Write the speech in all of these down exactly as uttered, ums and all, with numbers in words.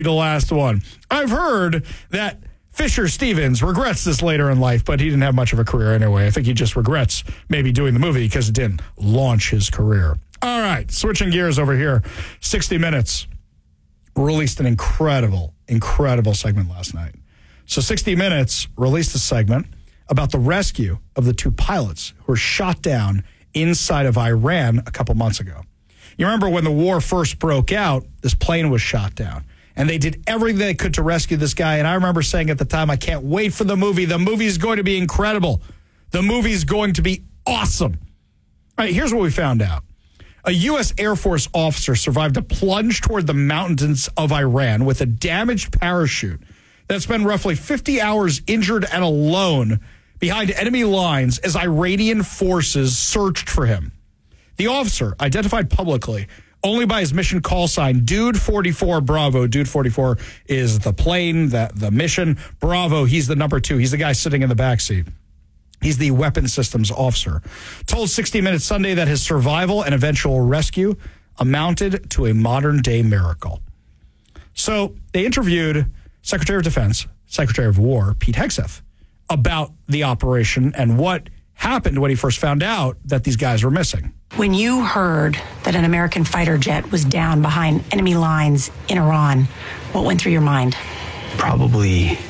the last one. I've heard that Fisher Stevens regrets this later in life, but he didn't have much of a career anyway. I think he just regrets maybe doing the movie because it didn't launch his career. All right, switching gears over here. sixty minutes released an incredible, incredible segment last night. So sixty minutes released a segment about the rescue of the two pilots who were shot down inside of Iran a couple months ago. You remember when the war first broke out, this plane was shot down. And they did everything they could to rescue this guy. And I remember saying at the time, I can't wait for the movie. The movie's going to be incredible. The movie's going to be awesome. All right, here's what we found out. A U S Air Force officer survived a plunge toward the mountains of Iran with a damaged parachute that spent roughly fifty hours injured and alone behind enemy lines as Iranian forces searched for him. The officer, identified publicly only by his mission call sign, Dude forty-four Bravo. Dude forty-four is the plane, that the mission. Bravo, he's the number two. He's the guy sitting in the backseat. He's the weapons systems officer. Told sixty minutes Sunday that his survival and eventual rescue amounted to a modern-day miracle. So they interviewed Secretary of Defense, Secretary of War, Pete Hegseth, about the operation and what happened when he first found out that these guys were missing. When you heard that an American fighter jet was down behind enemy lines in Iran, what went through your mind? Probably,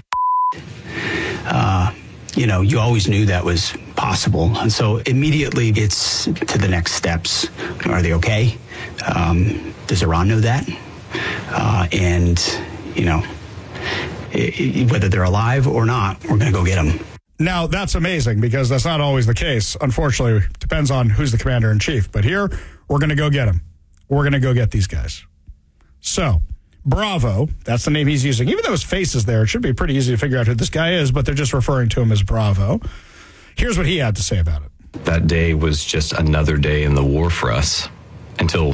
uh, you know, you always knew that was possible. And so immediately it's to the next steps. Are they okay? Um, does Iran know that? Uh, and, you know, it, it, whether they're alive or not, we're going to go get them. Now, that's amazing because that's not always the case. Unfortunately, it depends on who's the commander-in-chief. But here, we're going to go get him. We're going to go get these guys. So, Bravo, that's the name he's using. Even though his face is there, it should be pretty easy to figure out who this guy is, but they're just referring to him as Bravo. Here's what he had to say about it. That day was just another day in the war for us until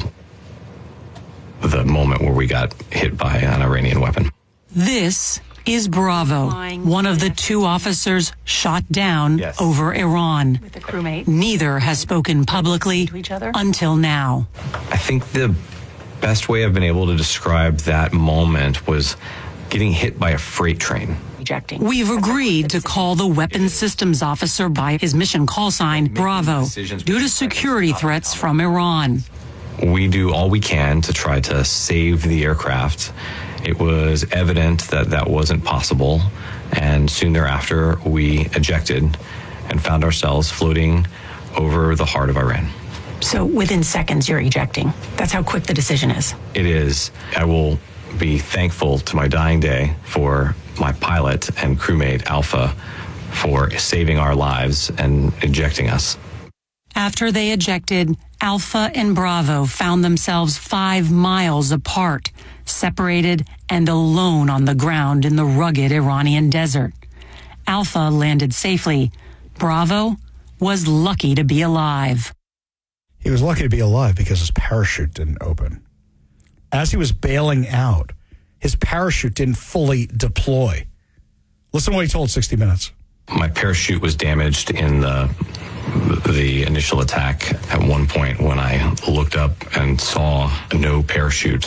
the moment where we got hit by an Iranian weapon. This is Bravo, one of the two officers shot down yes. over Iran. With a crewmate. Neither has spoken publicly to each other until now. I think the best way I've been able to describe that moment was getting hit by a freight train. Ejecting. We've agreed to call the weapons systems officer by his mission call sign, Bravo, due to security threats from Iran. We do all we can to try to save the aircraft. It was evident that that wasn't possible, and soon thereafter, we ejected and found ourselves floating over the heart of Iran. So within seconds, you're ejecting. That's how quick the decision is. It is. I will be thankful to my dying day for my pilot and crewmate, Alpha, for saving our lives and ejecting us. After they ejected, Alpha and Bravo found themselves five miles apart, separated and alone on the ground in the rugged Iranian desert. Alpha landed safely. Bravo was lucky to be alive. He was lucky to be alive because his parachute didn't open. As he was bailing out, his parachute didn't fully deploy. Listen to what he told sixty minutes. My parachute was damaged in the the initial attack at one point when I looked up and saw no parachute.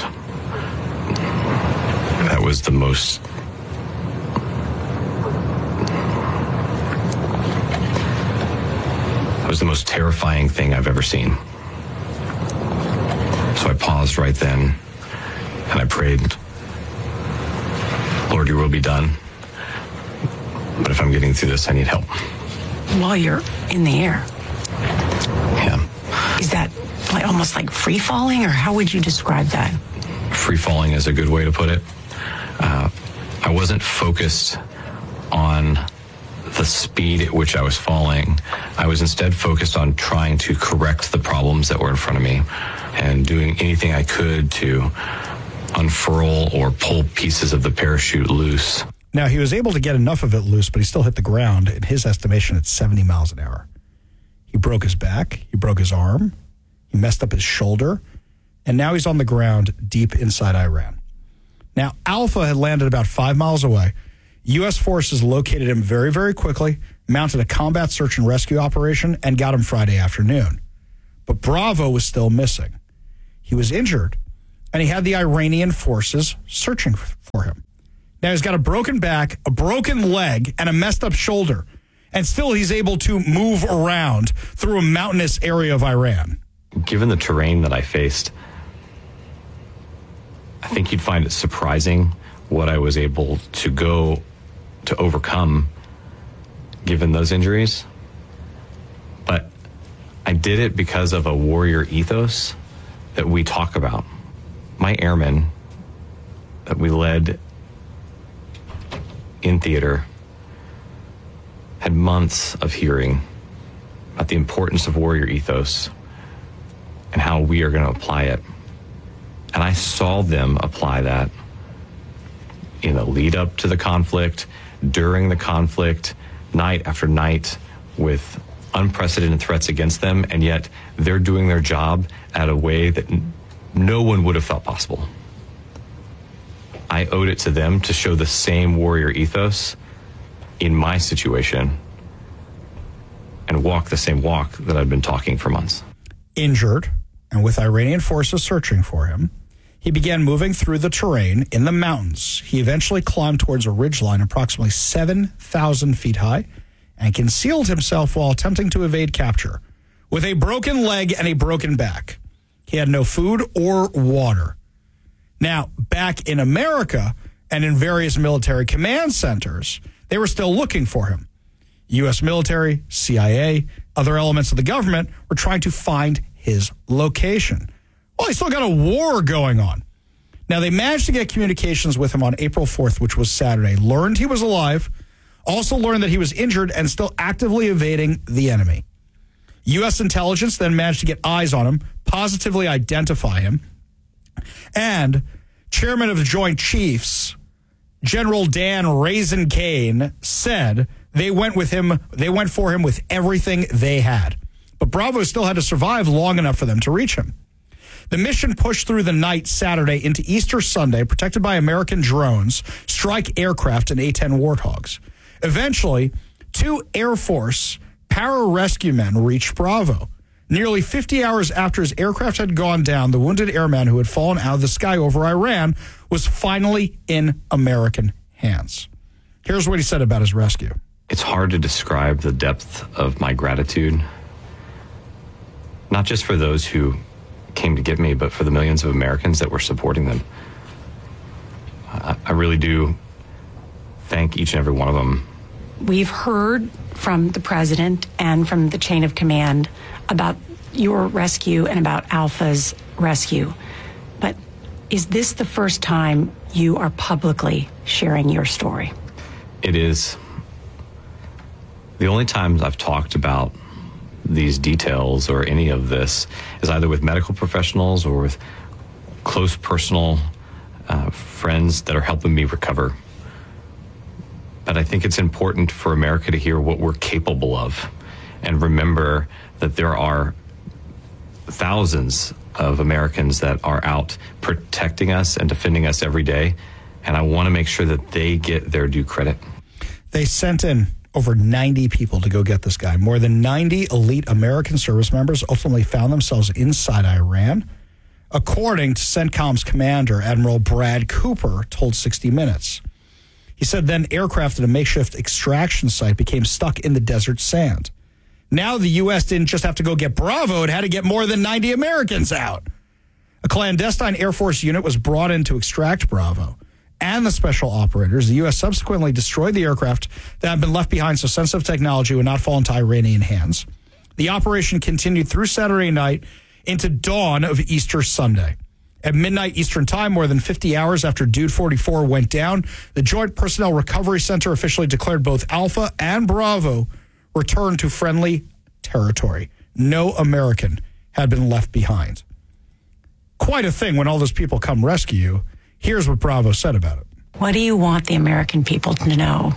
That was the most that was the most terrifying thing I've ever seen. So I paused right then and I prayed, Lord, your will be done. But if I'm getting through this, I need help. While you're in the air? Yeah. Is that like almost like free falling, or how would you describe that? Free falling is a good way to put it. Uh, I wasn't focused on the speed at which I was falling. I was instead focused on trying to correct the problems that were in front of me and doing anything I could to unfurl or pull pieces of the parachute loose. Now, he was able to get enough of it loose, but he still hit the ground, in his estimation, at seventy miles an hour. He broke his back. He broke his arm. He messed up his shoulder. And now he's on the ground deep inside Iran. Now, Alpha had landed about five miles away. U S forces located him very, very quickly, mounted a combat search and rescue operation, and got him Friday afternoon. But Bravo was still missing. He was injured and he had the Iranian forces searching for him. Now he's got a broken back, a broken leg, and a messed up shoulder, and still he's able to move around through a mountainous area of Iran. Given the terrain that I faced, I think you'd find it surprising what I was able to go to overcome given those injuries. But I did it because of a warrior ethos that we talk about. My airmen that we led in theater had months of hearing about the importance of warrior ethos and how we are going to apply it. And I saw them apply that in the lead up to the conflict, during the conflict, night after night, with unprecedented threats against them, and yet they're doing their job at a way that n- no one would have felt possible. I owed it to them to show the same warrior ethos in my situation and walk the same walk that I've been talking for months. Injured, and with Iranian forces searching for him, he began moving through the terrain in the mountains. He eventually climbed towards a ridgeline approximately seven thousand feet high and concealed himself while attempting to evade capture. With a broken leg and a broken back, he had no food or water. Now, back in America and in various military command centers, they were still looking for him. U S military, C I A, other elements of the government were trying to find his location. Well, he still got a war going on. Now, they managed to get communications with him on April fourth, which was Saturday, learned he was alive, also learned that he was injured and still actively evading the enemy. U S intelligence then managed to get eyes on him, positively identify him, and chairman of the Joint Chiefs, General Dan Raisin Kane, said they went with him, they went for him with everything they had. But Bravo still had to survive long enough for them to reach him. The mission pushed through the night Saturday into Easter Sunday, protected by American drones, strike aircraft, and A ten Warthogs. Eventually, two Air Force pararescue men reached Bravo. Nearly fifty hours after his aircraft had gone down, the wounded airman who had fallen out of the sky over Iran was finally in American hands. Here's what he said about his rescue. It's hard to describe the depth of my gratitude, not just for those who came to get me, but for the millions of Americans that were supporting them. I, I really do thank each and every one of them. We've heard from the president and from the chain of command about your rescue and about Alpha's rescue. But is this the first time you are publicly sharing your story? It is. The only times I've talked about these details or any of this is either with medical professionals or with close personal uh, friends that are helping me recover. But I think it's important for America to hear what we're capable of and remember that there are thousands of Americans that are out protecting us and defending us every day. And I want to make sure that they get their due credit. They sent in over ninety people to go get this guy. More than ninety elite American service members ultimately found themselves inside Iran. According to CENTCOM's commander, Admiral Brad Cooper, told sixty minutes. He said then aircraft at a makeshift extraction site became stuck in the desert sand. Now the U S didn't just have to go get Bravo, it had to get more than ninety Americans out. A clandestine Air Force unit was brought in to extract Bravo and the special operators. The U S subsequently destroyed the aircraft that had been left behind so sensitive technology would not fall into Iranian hands. The operation continued through Saturday night into dawn of Easter Sunday. At midnight Eastern time, more than fifty hours after Dude forty-four went down, the Joint Personnel Recovery Center officially declared both Alpha and Bravo returned to friendly territory. No American had been left behind. Quite a thing when all those people come rescue you. Here's what Bravo said about it. What do you want the American people to know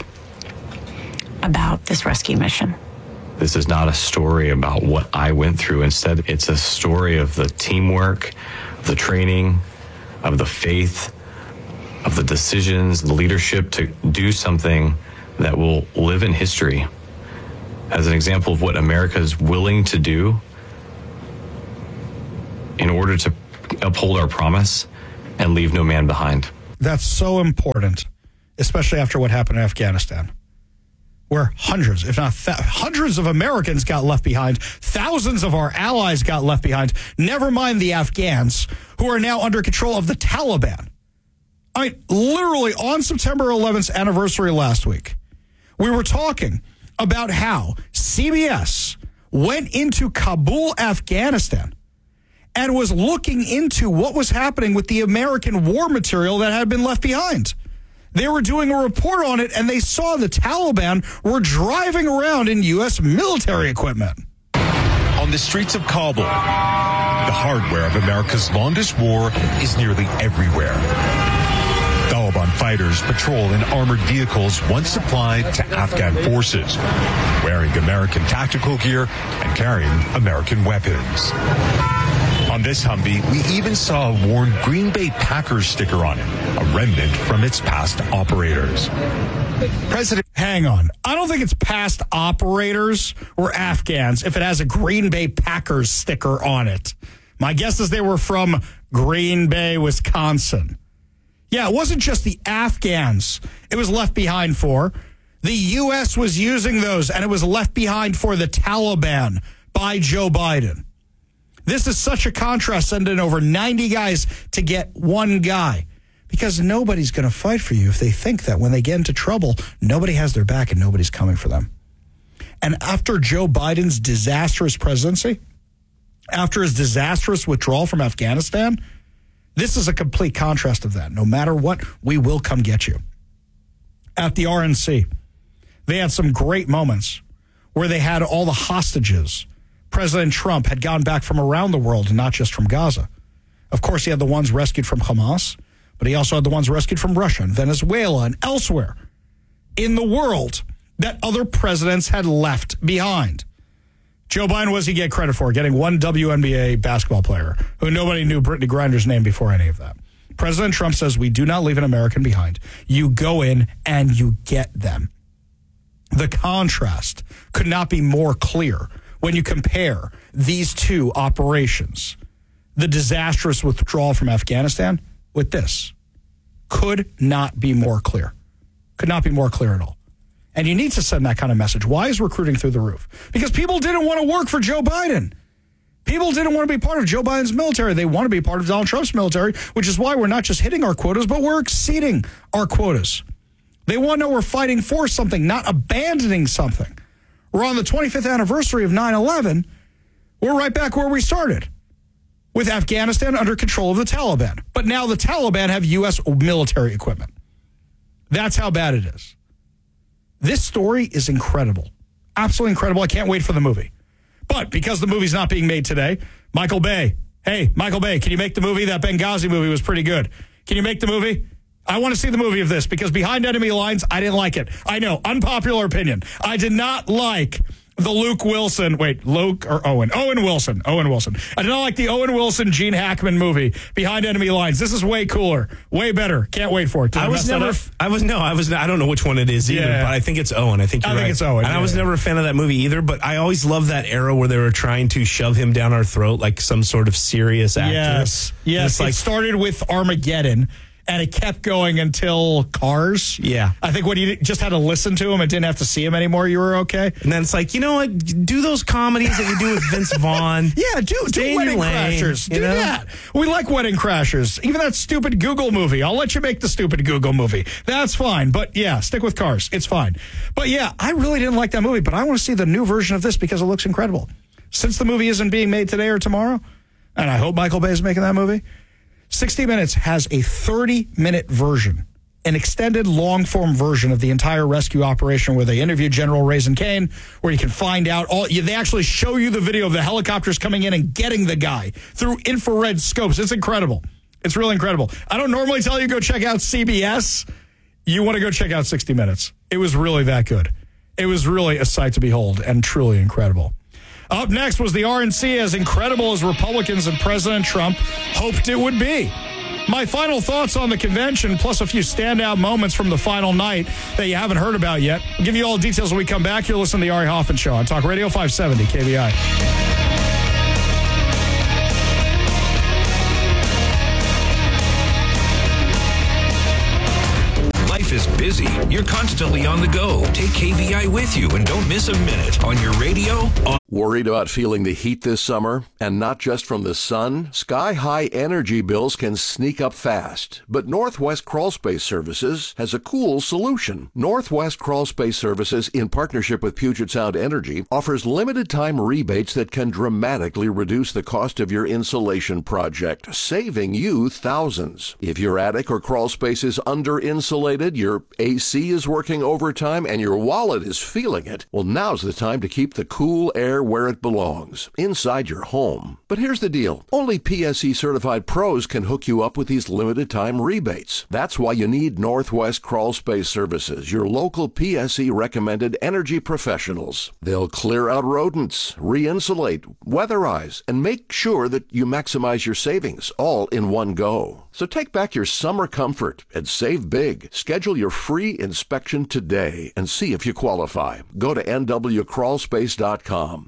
about this rescue mission? This is not a story about what I went through. Instead, it's a story of the teamwork, of the training, of the faith, of the decisions, the leadership to do something that will live in history as an example of what America is willing to do in order to uphold our promise and leave no man behind. That's so important, especially after what happened in Afghanistan, where hundreds, if not th- hundreds of Americans got left behind, thousands of our allies got left behind, never mind the Afghans, who are now under control of the Taliban. I mean, literally on September eleventh's anniversary last week, we were talking about how C B S went into Kabul, Afghanistan, and was looking into what was happening with the American war material that had been left behind. They were doing a report on it, and they saw the Taliban were driving around in U S military equipment. On the streets of Kabul, the hardware of America's longest war is nearly everywhere. Taliban fighters patrol in armored vehicles once supplied to Afghan forces, wearing American tactical gear and carrying American weapons. On this Humvee, we even saw a worn Green Bay Packers sticker on it, a remnant from its past operators. President Hang on. I don't think it's past operators or Afghans if it has a Green Bay Packers sticker on it. My guess is they were from Green Bay, Wisconsin. Yeah, it wasn't just the Afghans it was left behind for. The U S was using those, and it was left behind for the Taliban by Joe Biden. This is such a contrast, sending over ninety guys to get one guy, because nobody's going to fight for you if they think that when they get into trouble, nobody has their back and nobody's coming for them. And after Joe Biden's disastrous presidency, after his disastrous withdrawal from Afghanistan, this is a complete contrast of that. No matter what, we will come get you. At the R N C, they had some great moments where they had all the hostages. President Trump had gone back from around the world and not just from Gaza. Of course, he had the ones rescued from Hamas, but he also had the ones rescued from Russia and Venezuela and elsewhere in the world that other presidents had left behind. Joe Biden, what does he get credit for? Getting one W N B A basketball player who nobody knew Brittany Grinder's name before any of that. President Trump says, we do not leave an American behind. You go in and you get them. The contrast could not be more clear when you compare these two operations. The disastrous withdrawal from Afghanistan with this could not be more clear. Could not be more clear at all. And you need to send that kind of message. Why is recruiting through the roof? Because people didn't want to work for Joe Biden. People didn't want to be part of Joe Biden's military. They want to be part of Donald Trump's military, which is why we're not just hitting our quotas, but we're exceeding our quotas. They want to know we're fighting for something, not abandoning something. We're on the twenty-fifth anniversary of nine eleven. We're right back where we started, with Afghanistan under control of the Taliban. But now the Taliban have U S military equipment. That's how bad it is. This story is incredible. Absolutely incredible. I can't wait for the movie. But because the movie's not being made today, Michael Bay, hey, Michael Bay, can you make the movie? That Benghazi movie was pretty good. Can you make the movie? I want to see the movie of this, because Behind Enemy Lines, I didn't like it. I know, unpopular opinion. I did not like the Luke Wilson, wait, Luke or Owen? Owen Wilson, Owen Wilson. I did not like the Owen Wilson, Gene Hackman movie, Behind Enemy Lines. This is way cooler, way better. Can't wait for it. Did I, I was never, I was, no, I was, I don't know which one it is either, Yeah. but I think it's Owen. I think you're I think right. it's Owen, And yeah, I was yeah. never a fan of that movie either, but I always loved that era where they were trying to shove him down our throat like some sort of serious actor. Yes, And yes. it's like, It started with Armageddon, and it kept going until Cars. Yeah. I think when you just had to listen to him and didn't have to see him anymore, you were okay. and then it's like, you know what? Do those comedies that you do with Vince Vaughn. Yeah, do, Stay do in Wedding your lane, Crashers. you Do know? that. We like Wedding Crashers. Even that stupid Google movie. I'll let you make the stupid Google movie. That's fine. But yeah, stick with Cars. It's fine. But yeah, I really didn't like that movie, but I want to see the new version of this because it looks incredible. Since the movie isn't being made today or tomorrow, and I hope Michael Bay is making that movie, sixty minutes has a thirty-minute version, an extended long-form version of the entire rescue operation where they interview General Raising Cane, where you can find out all. They actually show you the video of the helicopters coming in and getting the guy through infrared scopes. It's incredible. It's really incredible. I don't normally tell you to go check out C B S. You want to go check out sixty minutes. It was really that good. It was really a sight to behold and truly incredible. Up next was the R N C, as incredible as Republicans and President Trump hoped it would be. My final thoughts on the convention, plus a few standout moments from the final night that you haven't heard about yet. I'll give you all the details when we come back. You're listening to the Ari Hoffman Show on Talk Radio five seventy K V I. life is busy. You're constantly on the go. Take K V I with you and don't miss a minute on your radio. On- Worried about feeling the heat this summer? And not just from the sun? Sky-high energy bills can sneak up fast. But Northwest Crawlspace Services has a cool solution. Northwest Crawlspace Services, in partnership with Puget Sound Energy, offers limited-time rebates that can dramatically reduce the cost of your insulation project, saving you thousands. If your attic or crawl space is under-insulated, your A C is working overtime, and your wallet is feeling it, well, now's the time to keep the cool air where it belongs, inside your home. But here's the deal. Only P S E certified pros can hook you up with these limited time rebates. That's why you need Northwest Crawl Space Services, your local P S E recommended energy professionals. They'll clear out rodents, re-insulate, weatherize, and make sure that you maximize your savings all in one go. So take back your summer comfort and save big. Schedule your free inspection today and see if you qualify. Go to N W crawl space dot com.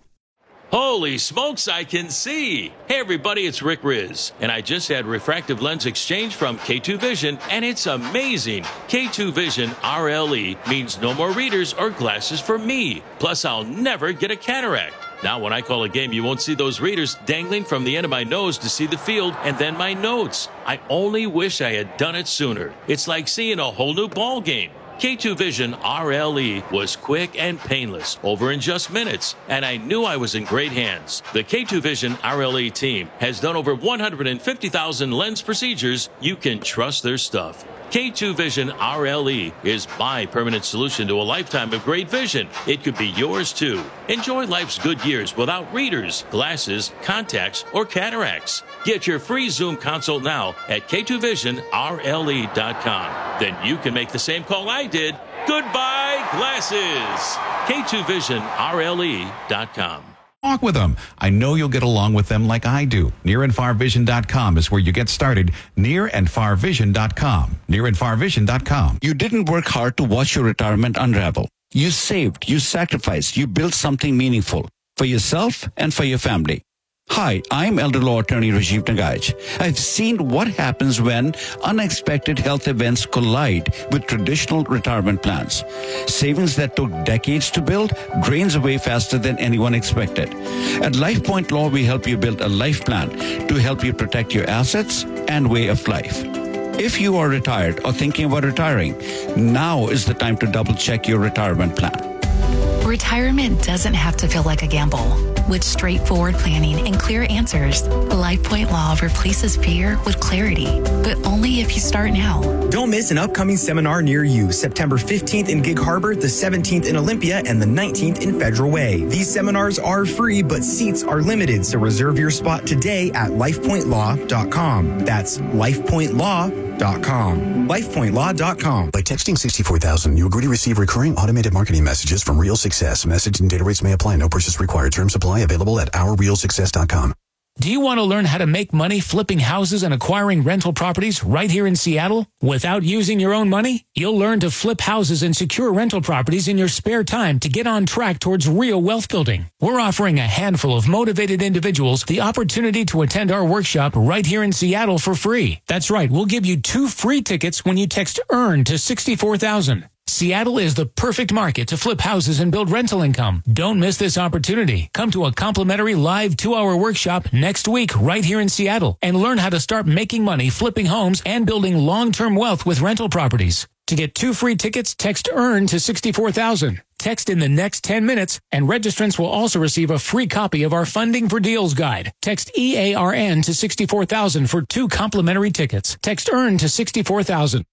Holy smokes, I can see. Hey everybody, it's Rick Riz, and I just had refractive lens exchange from K two Vision, and it's amazing. K two Vision R L E means no more readers or glasses for me. Plus, I'll never get a cataract. Now, when I call a game, you won't see those readers dangling from the end of my nose to see the field and then my notes. I only wish I had done it sooner. It's like seeing a whole new ball game. K two Vision R L E was quick and painless, over in just minutes, and I knew I was in great hands. The K two Vision R L E team has done over one hundred fifty thousand lens procedures. You can trust their stuff. K two Vision R L E is my permanent solution to a lifetime of great vision. It could be yours too. Enjoy life's good years without readers, glasses, contacts, or cataracts. Get your free Zoom consult now at K two vision R L E dot com. Then you can make the same call I did. Goodbye, glasses. K two vision R L E dot com. Talk with them. I know you'll get along with them like I do. near and far vision dot com is where you get started. near and far vision dot com. near and far vision dot com. You didn't work hard to watch your retirement unravel. You saved, you sacrificed, you built something meaningful for yourself and for your family. Hi, I'm elder law attorney Rajiv Nagaich. I've seen what happens when unexpected health events collide with traditional retirement plans. Savings that took decades to build drains away faster than anyone expected. At LifePoint Law, we help you build a life plan to help you protect your assets and way of life. If you are retired or thinking about retiring, now is the time to double check your retirement plan. Retirement doesn't have to feel like a gamble. With straightforward planning and clear answers, LifePoint Law replaces fear with clarity, but only if you start now. Don't miss an upcoming seminar near you, September fifteenth in Gig Harbor, the seventeenth in Olympia, and the nineteenth in Federal Way. These seminars are free, but seats are limited, so reserve your spot today at lifepoint law dot com. That's lifepoint law dot com. lifepoint law dot com. By texting sixty-four thousand, you agree to receive recurring automated marketing messages from Real Success. Message and data rates may apply. No purchase required. Terms apply. Available at our real success dot com. Do you want to learn how to make money flipping houses and acquiring rental properties right here in Seattle without using your own money? You'll learn to flip houses and secure rental properties in your spare time to get on track towards real wealth building. We're offering a handful of motivated individuals the opportunity to attend our workshop right here in Seattle for free. That's right, we'll give you two free tickets when you text EARN to sixty-four thousand. Seattle is the perfect market to flip houses and build rental income. Don't miss this opportunity. Come to a complimentary live two-hour workshop next week right here in Seattle and learn how to start making money flipping homes and building long-term wealth with rental properties. To get two free tickets, text EARN to sixty-four thousand. Text in the next ten minutes, and registrants will also receive a free copy of our Funding for Deals guide. Text E A R N to sixty-four thousand for two complimentary tickets. Text EARN to sixty-four thousand.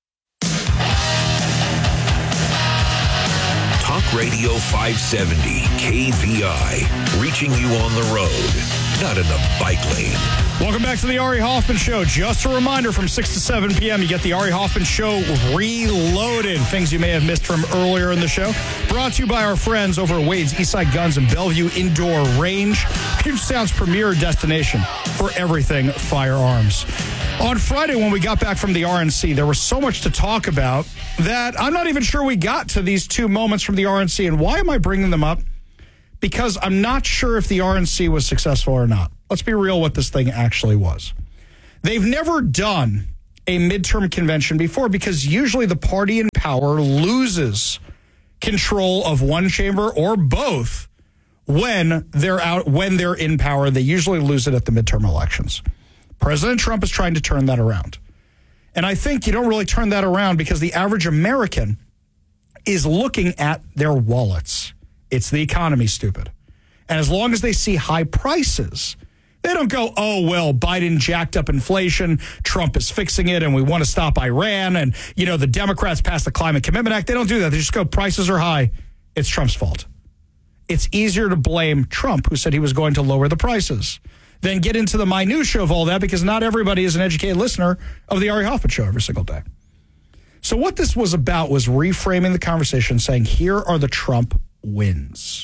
Talk Radio five seventy K V I, reaching you on the road, not in the bike lane. Welcome back to the Ari Hoffman Show. Just a reminder, from six to seven p.m., you get the Ari Hoffman Show Reloaded. Things you may have missed from earlier in the show. Brought to you by our friends over at Wade's Eastside Guns and Bellevue Indoor Range, Puget Sound's premier destination for everything firearms. On Friday, when we got back from the R N C, there was so much to talk about that I'm not even sure we got to these two moments from the R N C. And why am I bringing them up? Because I'm not sure if the R N C was successful or not. Let's be real what this thing actually was. They've never done a midterm convention before because usually the party in power loses control of one chamber or both when they're out, when they're in power. They usually lose it at the midterm elections. President Trump is trying to turn that around. And I think you don't really turn that around because the average American is looking at their wallets. It's the economy, stupid. And as long as they see high prices, they don't go, oh, well, Biden jacked up inflation, Trump is fixing it, and we want to stop Iran, and, you know, the Democrats passed the Climate Commitment Act. They don't do that. They just go, prices are high. It's Trump's fault. It's easier to blame Trump, who said he was going to lower the prices, than get into the minutia of all that, because not everybody is an educated listener of the Ari Hoffman Show every single day. So what this was about was reframing the conversation, saying, here are the Trump wins.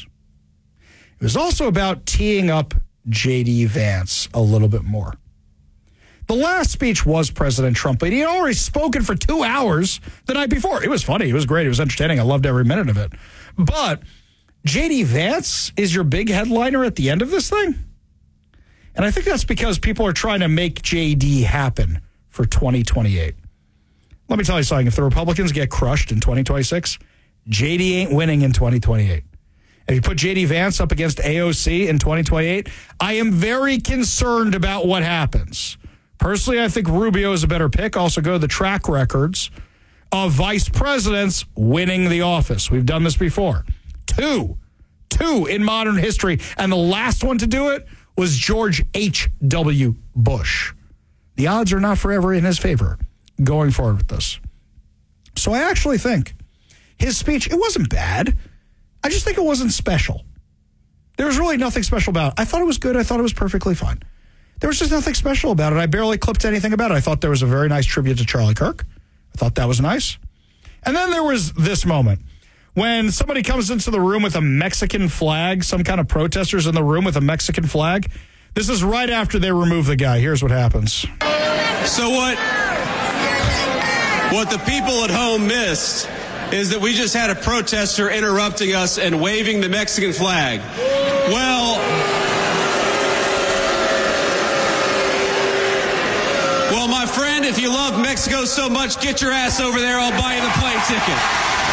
It was also about teeing up J D. Vance a little bit more. The last speech was President Trump, but he had already spoken for two hours the night before. It was funny. It was great. It was entertaining. I loved every minute of it. But J D. Vance is your big headliner at the end of this thing? And I think that's because people are trying to make J D happen for twenty twenty-eight. Let me tell you something. If the Republicans get crushed in twenty twenty-six, J D ain't winning in twenty twenty-eight. If you put J D. Vance up against A O C in twenty twenty-eight, I am very concerned about what happens. Personally, I think Rubio is a better pick. Also, go to the track records of vice presidents winning the office. We've done this before. Two. Two in modern history. And the last one to do it was George H W. Bush. The odds are not forever in his favor going forward with this. So I actually think his speech, it wasn't bad. I just think it wasn't special. There was really nothing special about it. I thought it was good. I thought it was perfectly fine. There was just nothing special about it. I barely clipped anything about it. I thought there was a very nice tribute to Charlie Kirk. I thought that was nice. And then there was this moment when somebody comes into the room with a Mexican flag, some kind of protesters in the room with a Mexican flag. This is right after they remove the guy. Here's what happens. So what, what the people at home missed is that we just had a protester interrupting us and waving the Mexican flag. Well, well, my friend, if you love Mexico so much, get your ass over there. I'll buy you the plane ticket.